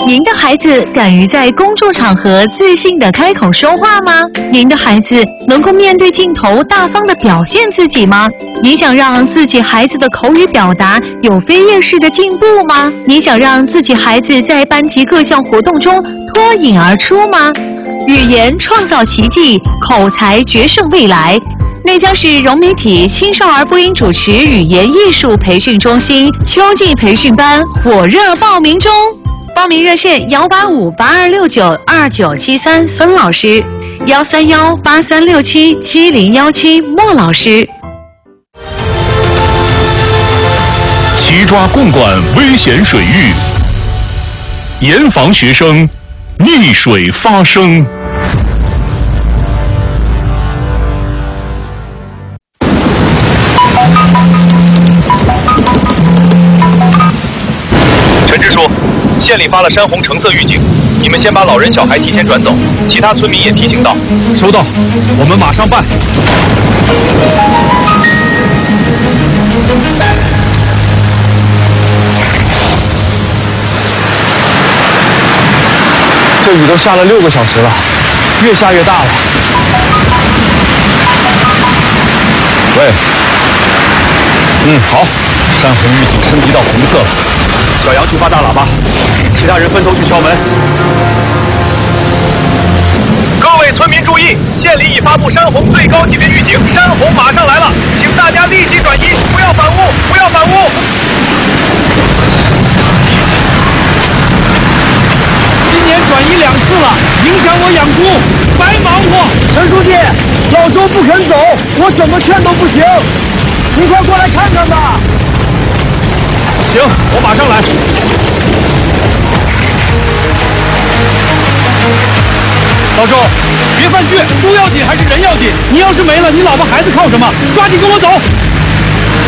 您的孩子敢于在公众场合自信地开口说话吗？您的孩子能够面对镜头大方地表现自己吗？你想让自己孩子的口语表达有飞跃式的进步吗？你想让自己孩子在班级各项活动中脱颖而出吗？语言创造奇迹，口才决胜未来。内江市融媒体青少儿播音主持语言艺术培训中心秋季培训班火热报名中，报名热线18582692973孙老师，13183677017莫老师。 齐抓共管危险水域，严防学生溺水发生。 陈支书，县里发了山洪橙色预警，你们先把老人小孩提前转走，其他村民也提醒到。 收到，我们马上办。这雨都下了6个小时了，越下越大了。喂，好，山洪预警升级到红色了。小杨去发大喇叭，其他人分头去敲门。 各位村民注意，县里已发布山洪最高级别预警，山洪马上来了，请大家立即转移，不要反误，不要反误。 今年转移2次了，影响我养猪，白忙活。陈书记，老周不肯走，我怎么劝都不行，你快过来看看吧。行，我马上来。老周，别犯倔，猪要紧还是人要紧？你要是没了，你老婆孩子靠什么？抓紧跟我走。